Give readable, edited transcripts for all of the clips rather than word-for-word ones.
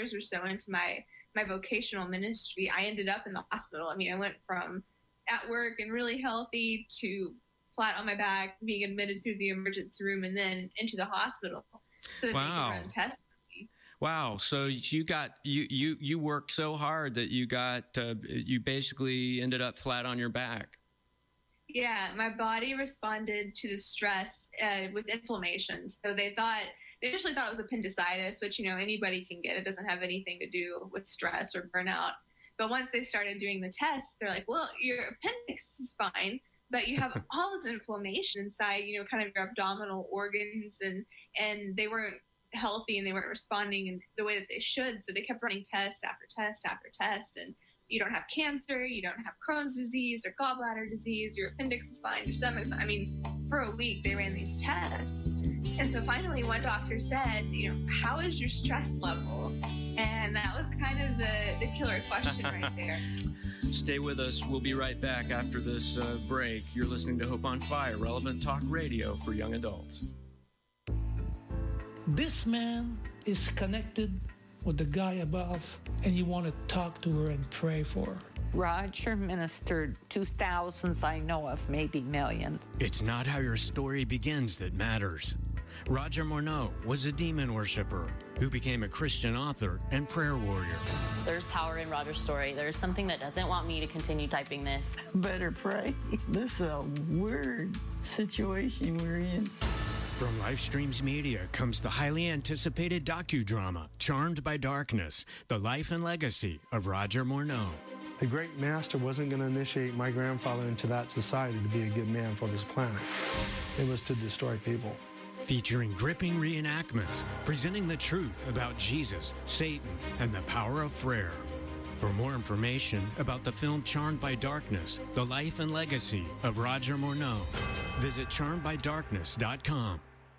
doctors were so into my vocational ministry, I ended up in the hospital. I mean, I went from at work and really healthy to flat on my back, being admitted through the emergency room, and then into the hospital so that they could run tests. Wow. So you worked so hard that you basically ended up flat on your back. Yeah, my body responded to the stress with inflammation. So they initially thought it was appendicitis, which, anybody can get. It doesn't have anything to do with stress or burnout. But once they started doing the tests, they're like, well, your appendix is fine, but you have all this inflammation inside, kind of your abdominal organs, and they weren't healthy and they weren't responding in the way that they should. So they kept running test after test after test. And you don't have cancer, you don't have Crohn's disease or gallbladder disease, your appendix is fine, your stomach's fine. I mean, for a week they ran these tests. And so finally one doctor said, how is your stress level? And that was kind of the killer question right there. Stay with us. We'll be right back after this break. You're listening to Hope on Fire, relevant talk radio for young adults. This man is connected with the guy above, and you want to talk to her and pray for her. Roger ministered to thousands I know of, maybe millions. It's not how your story begins that matters. Roger Morneau was a demon worshiper who became a Christian author and prayer warrior. There's power in Roger's story. There's something that doesn't want me to continue typing this. Better pray. This is a weird situation we're in. From Lifestreams Media comes the highly anticipated docudrama, Charmed by Darkness, the life and legacy of Roger Morneau. The great master wasn't going to initiate my grandfather into that society to be a good man for this planet. It was to destroy people. Featuring gripping reenactments, presenting the truth about Jesus, Satan, and the power of prayer. For more information about the film Charmed by Darkness, the life and legacy of Roger Morneau, visit charmedbydarkness.com.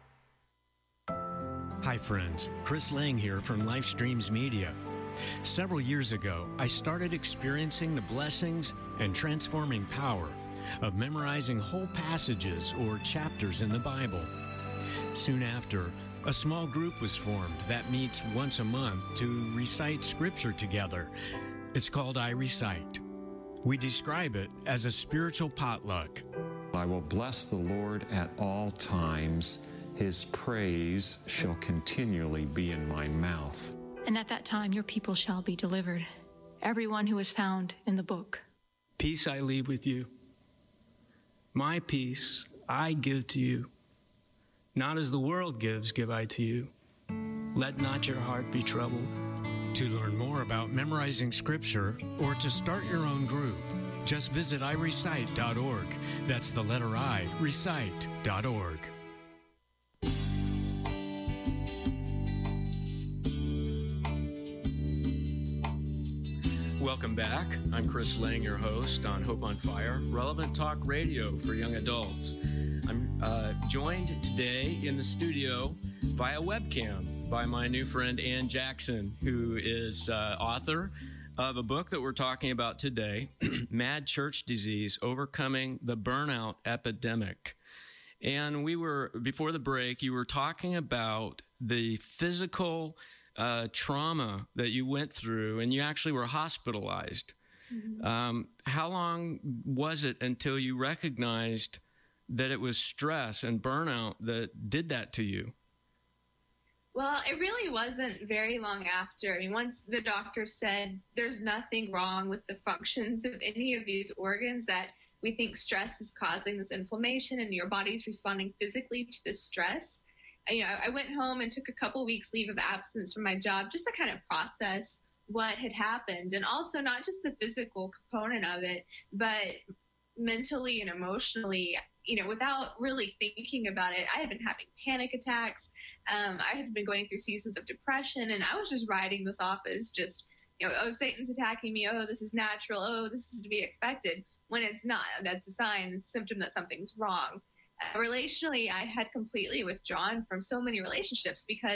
Hi friends, Chris Lang here from Lifestreams Media. Several years ago, I started experiencing the blessings and transforming power of memorizing whole passages or chapters in the Bible. Soon after, a small group was formed that meets once a month to recite scripture together. It's called I Recite. We describe it as a spiritual potluck. I will bless the Lord at all times. His praise shall continually be in my mouth. And at that time your people shall be delivered, everyone who is found in the book. Peace I leave with you. My peace I give to you. Not as the world gives, give I to you. Let not your heart be troubled. To learn more about memorizing scripture or to start your own group, just visit irecite.org. That's the letter I, recite.org. Welcome back. I'm Chris Lang, your host on Hope on Fire, relevant talk radio for young adults. I'm joined today in the studio via webcam by my new friend Ann Jackson, who is author of a book that we're talking about today, Mad Church Disease, Overcoming the Burnout Epidemic. And before the break, you were talking about the physical trauma that you went through, and you actually were hospitalized. Mm-hmm. How long was it until you recognized that it was stress and burnout that did that to you? Well, it really wasn't very long after. I mean, once the doctor said there's nothing wrong with the functions of any of these organs, that we think stress is causing this inflammation and your body's responding physically to the stress. I went home and took a couple weeks leave of absence from my job just to kind of process what had happened, and also not just the physical component of it, but mentally and emotionally, without really thinking about it. I had been having panic attacks. I had been going through seasons of depression, and I was just writing this off as just, oh, Satan's attacking me. Oh, this is natural. Oh, this is to be expected. When it's not, that's a sign, symptom that something's wrong. Relationally, I had completely withdrawn from so many relationships because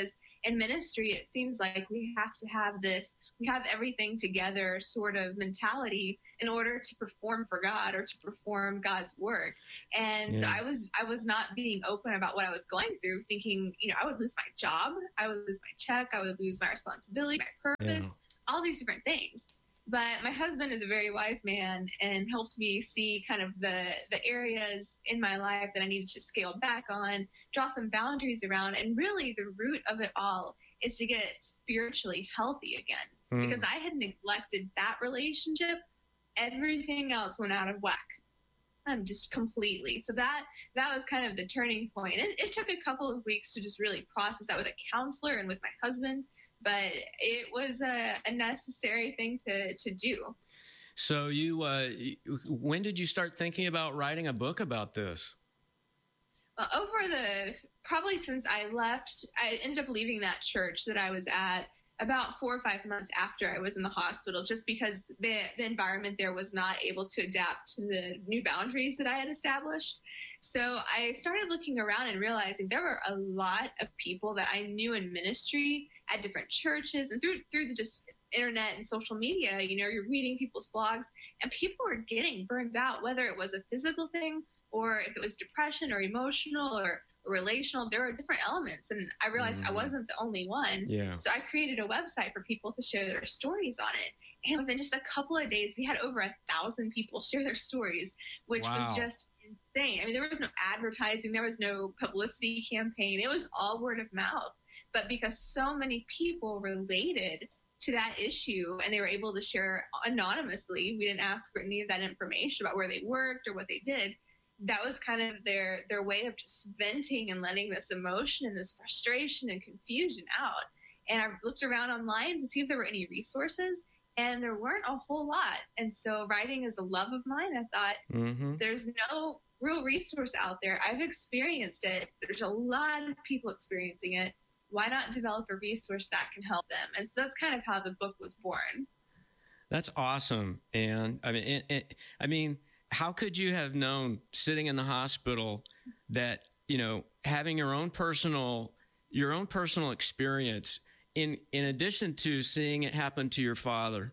in ministry, it seems like we have to have this, we have everything together sort of mentality in order to perform for God or to perform God's work. And so I was not being open about what I was going through, thinking, I would lose my job, I would lose my check, I would lose my responsibility, my purpose, all these different things. But my husband is a very wise man and helped me see kind of the areas in my life that I needed to scale back on, draw some boundaries around. And really the root of it all is to get spiritually healthy again. Because I had neglected that relationship. Everything else went out of whack. Just completely. So that was kind of the turning point. And it took a couple of weeks to just really process that with a counselor and with my husband. But it was a necessary thing to do. So when did you start thinking about writing a book about this? Well, probably since I left, I ended up leaving that church that I was at about 4 or 5 months after I was in the hospital, just because the environment there was not able to adapt to the new boundaries that I had established. So I started looking around and realizing there were a lot of people that I knew in ministry at different churches and through the just internet and social media. You're reading people's blogs, and people were getting burned out, whether it was a physical thing or if it was depression or emotional or relational. There were different elements, and I realized I wasn't the only one. So I created a website for people to share their stories on it, and within just a couple of days we had over 1,000 people share their stories, which was just insane. I mean, there was no advertising, there was no publicity campaign, it was all word of mouth. But because so many people related to that issue and they were able to share anonymously, we didn't ask for any of that information about where they worked or what they did. That was kind of their way of just venting and letting this emotion and this frustration and confusion out. And I looked around online to see if there were any resources, and there weren't a whole lot. And so writing is a love of mine. I thought, there's no real resource out there. I've experienced it. There's a lot of people experiencing it. Why not develop a resource that can help them? And so that's kind of how the book was born. That's awesome. And I mean, how could you have known sitting in the hospital that, having your own personal experience in addition to seeing it happen to your father,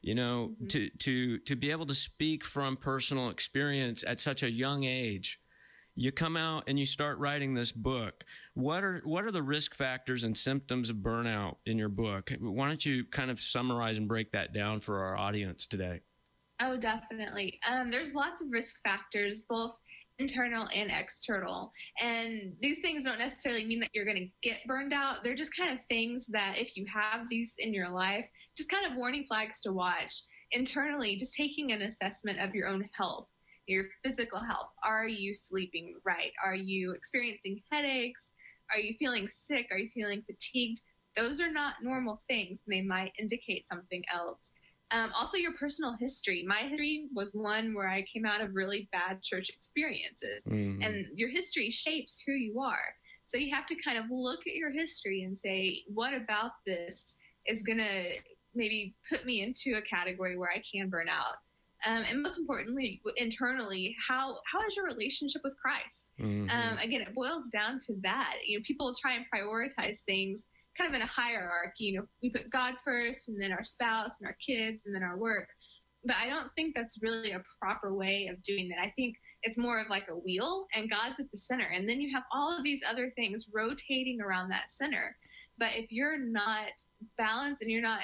to be able to speak from personal experience at such a young age, you come out and you start writing this book. What are the risk factors and symptoms of burnout in your book? Why don't you kind of summarize and break that down for our audience today? Oh, definitely. There's lots of risk factors, both internal and external. And these things don't necessarily mean that you're going to get burned out. They're just kind of things that if you have these in your life, just kind of warning flags to watch. Internally, just taking an assessment of your own health, your physical health. Are you sleeping right? Are you experiencing headaches? Are you feeling sick? Are you feeling fatigued? Those are not normal things. They might indicate something else. Also, your personal history. My history was one where I came out of really bad church experiences, and your history shapes who you are. So you have to kind of look at your history and say, what about this is going to maybe put me into a category where I can burn out? And most importantly, internally, how is your relationship with Christ? Again, it boils down to that. People try and prioritize things kind of in a hierarchy. We put God first, and then our spouse, and our kids, and then our work. But I don't think that's really a proper way of doing that. I think it's more of like a wheel, and God's at the center. And then you have all of these other things rotating around that center. But if you're not balanced and you're not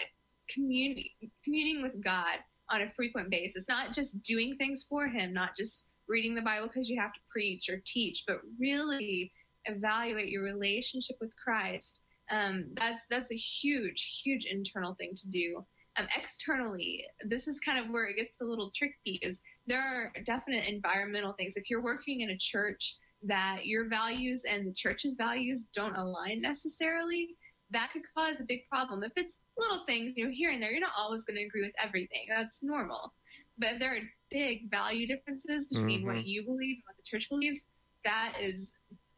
communing with God on a frequent basis, not just doing things for him, not just reading the Bible because you have to preach or teach, but really evaluate your relationship with Christ, that's a huge internal thing to do. Externally, this is kind of where it gets a little tricky, is there are definite environmental things. If you're working in a church that your values and the church's values don't align necessarily, that could cause a big problem. If it's little things, here and there, you're not always going to agree with everything. That's normal. But if there are big value differences between what you believe and what the church believes, that is,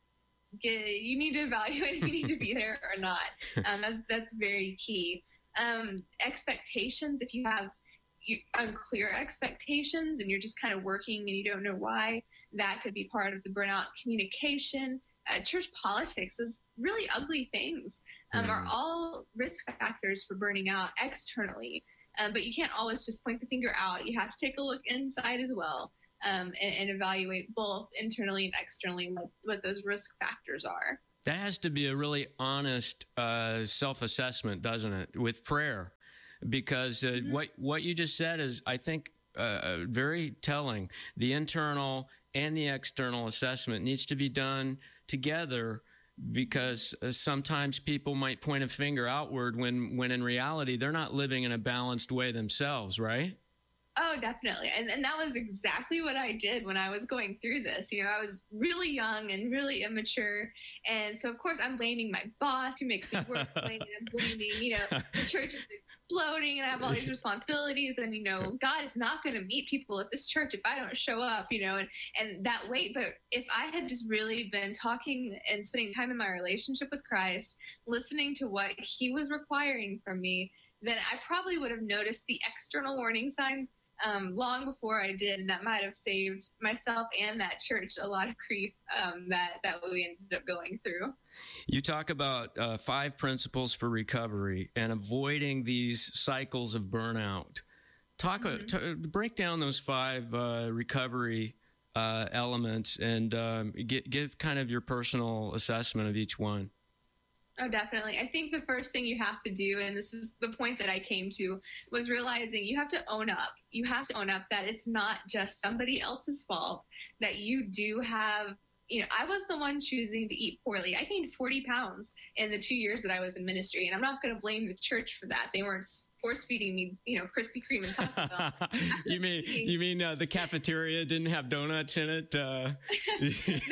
you need to evaluate if you need to be there or not. That's very key. Expectations, if you have unclear expectations and you're just kind of working and you don't know why, that could be part of the burnout. Communication, church politics, those really ugly things are all risk factors for burning out externally. But you can't always just point the finger out. You have to take a look inside as well, and evaluate both internally and externally what those risk factors are. That has to be a really honest self-assessment, doesn't it, with prayer? Because what you just said is, I think, very telling. The internal and the external assessment needs to be done together, because sometimes people might point a finger outward when in reality they're not living in a balanced way themselves, right? Oh, definitely. And that was exactly what I did when I was going through this. I was really young and really immature. And so, of course, I'm blaming my boss who makes me work. I'm blaming, the church is exploding and I have all these responsibilities. And, God is not going to meet people at this church if I don't show up, and that weight. But if I had just really been talking and spending time in my relationship with Christ, listening to what he was requiring from me, then I probably would have noticed the external warning signs long before I did, and that might have saved myself and that church a lot of grief that we ended up going through. You talk about 5 principles for recovery and avoiding these cycles of burnout. Break down those 5 recovery elements and give kind of your personal assessment of each one. Oh, definitely. I think the first thing you have to do, and this is the point that I came to, was realizing you have to own up. You have to own up that it's not just somebody else's fault, that you do have, I was the one choosing to eat poorly. I gained 40 pounds in the 2 years that I was in ministry, and I'm not going to blame the church for that. They weren't force feeding me, Krispy Kreme and Taco Bell. You mean the cafeteria didn't have donuts in it? No, we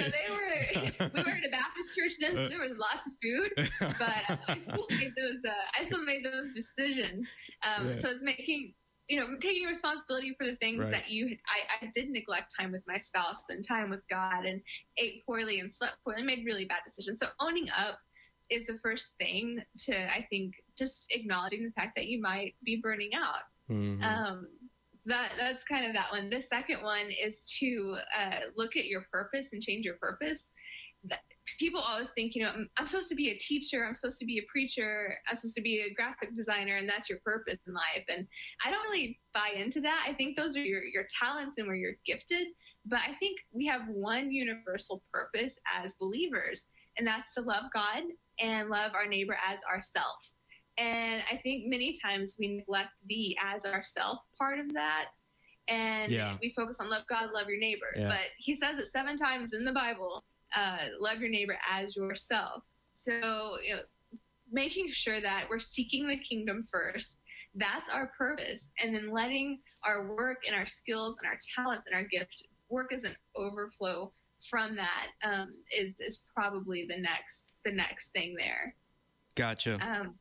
were at a Baptist church then, so there was lots of food, but I still made those decisions. So it's taking responsibility for the things that I did neglect time with my spouse and time with God, and ate poorly and slept poorly and made really bad decisions. So owning up is the first thing to, I think, just acknowledging the fact that you might be burning out. Mm-hmm. That's kind of that one. The second one is to look at your purpose and change your purpose. People always think, I'm supposed to be a teacher, I'm supposed to be a preacher, I'm supposed to be a graphic designer, and that's your purpose in life. And I don't really buy into that. I think those are your talents and where you're gifted. But I think we have one universal purpose as believers, and that's to love God and love our neighbor as ourself. And I think many times we neglect the as ourself part of that. And we focus on love God, love your neighbor. Yeah. But he says it 7 times in the Bible, love your neighbor as yourself. So, making sure that we're seeking the kingdom first, that's our purpose. And then letting our work and our skills and our talents and our gift work as an overflow from that is probably the next thing there. Gotcha.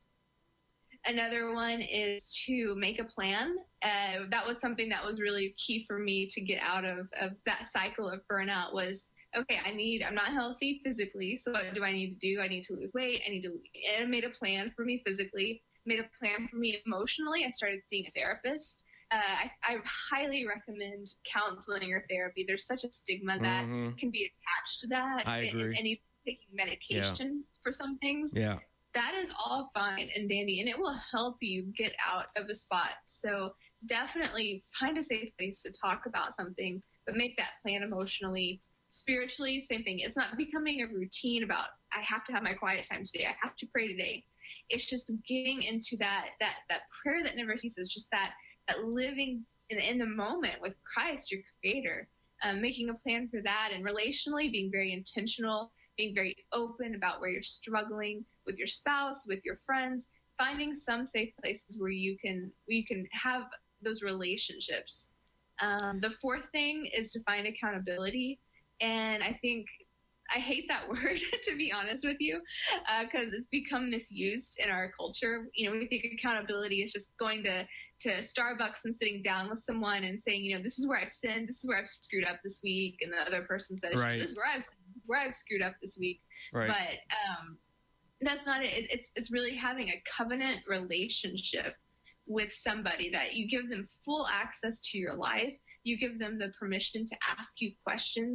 Another one is to make a plan. That was something that was really key for me to get out of that cycle of burnout was, okay, I'm not healthy physically. So what do I need to do? I need to lose weight. And I made a plan for me physically, made a plan for me emotionally. I started seeing a therapist. I highly recommend counseling or therapy. There's such a stigma that can be attached to that. I agree. And even taking medication for some things. Yeah. That is all fine and dandy, and it will help you get out of a spot. So definitely find a safe place to talk about something, but make that plan emotionally. Spiritually, same thing. It's not becoming a routine about, I have to have my quiet time today. I have to pray today. It's just getting into that prayer that never ceases, just that living in the moment with Christ, your creator, making a plan for that, and relationally being very intentional, being very open about where you're struggling with your spouse, with your friends, finding some safe places where you can have those relationships. The fourth thing is to find accountability. And I think I hate that word, to be honest with you, because it's become misused in our culture. We think accountability is just going to Starbucks and sitting down with someone and saying, this is where I've sinned, this is where I've screwed up this week. And the other person said, this is where I've screwed up this week. Right. But that's not it. It's really having a covenant relationship with somebody that you give them full access to your life. You give them the permission to ask you questions.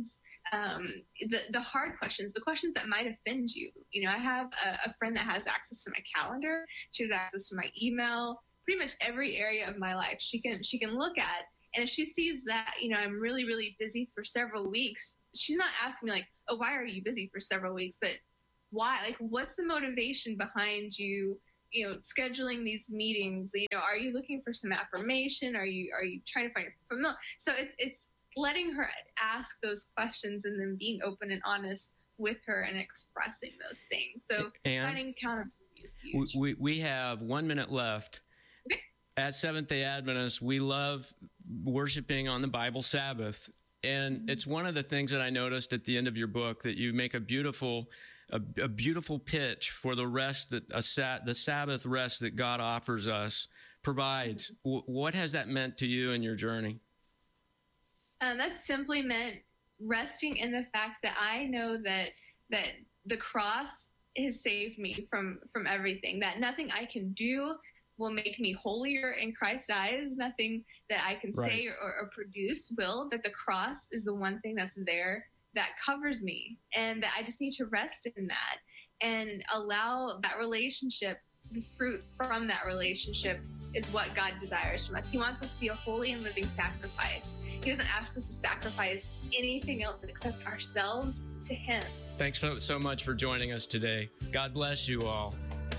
the hard questions, the questions that might offend you. You know, I have a friend that has access to my calendar. She has access to my email, pretty much every area of my life she can look at. And if she sees that, you know, I'm really, really busy for several weeks, she's not asking me like, oh, why are you busy for several weeks? But why? Like, what's the motivation behind you, you know, scheduling these meetings? You know, are you looking for some affirmation? Are you trying to find familiar? So it's letting her ask those questions and then being open and honest with her and expressing those things. So finding accountability is huge. We have 1 minute left. Okay. At Seventh-day Adventists, we love worshiping on the Bible Sabbath. And it's one of the things that I noticed at the end of your book, that you make a beautiful pitch for the rest that the Sabbath rest that God offers us provides. What has that meant to you in your journey? That's simply meant resting in the fact that I know that the cross has saved me from everything, that nothing I can do will make me holier in Christ's eyes. Nothing that I can say or produce will, that the cross is the one thing that's there that covers me, and that I just need to rest in that and allow that relationship. The fruit from that relationship is what God desires from us. He wants us to be a holy and living sacrifice. He doesn't ask us to sacrifice anything else except ourselves to Him. Thanks so much for joining us today. God bless you all.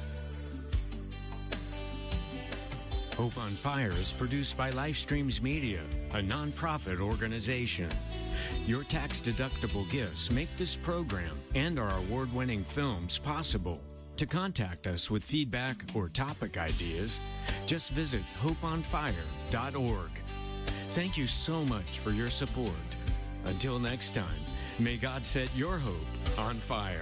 Hope on Fire is produced by Lifestreams Media, a nonprofit organization. Your tax-deductible gifts make this program and our award-winning films possible. To contact us with feedback or topic ideas, just visit hopeonfire.org. Thank you so much for your support. Until next time, may God set your hope on fire.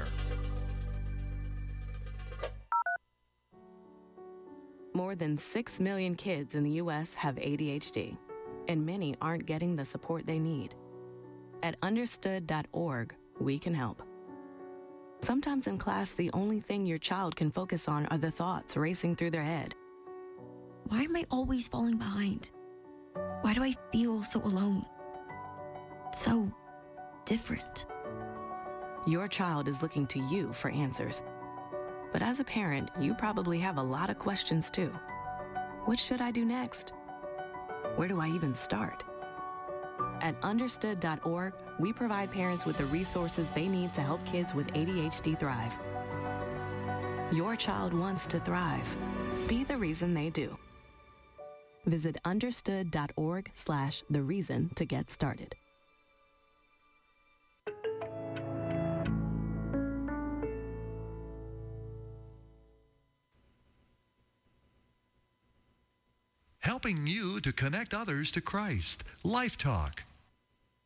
More than 6 million kids in the U.S. have ADHD, and many aren't getting the support they need. At understood.org, we can help. Sometimes in class, the only thing your child can focus on are the thoughts racing through their head. Why am I always falling behind? Why do I feel so alone? So different. Your child is looking to you for answers. But as a parent, you probably have a lot of questions too. What should I do next? Where do I even start? At understood.org, we provide parents with the resources they need to help kids with ADHD thrive. Your child wants to thrive. Be the reason they do. Visit understood.org/thereason to get started. Helping you to connect others to Christ. Life Talk.